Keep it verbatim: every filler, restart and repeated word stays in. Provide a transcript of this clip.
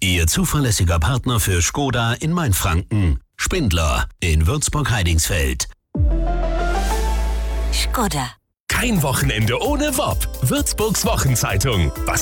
Ihr zuverlässiger Partner für Skoda in Mainfranken. Spindler in Würzburg-Heidingsfeld. Skoda. Kein Wochenende ohne W O P. Würzburgs Wochenzeitung. Was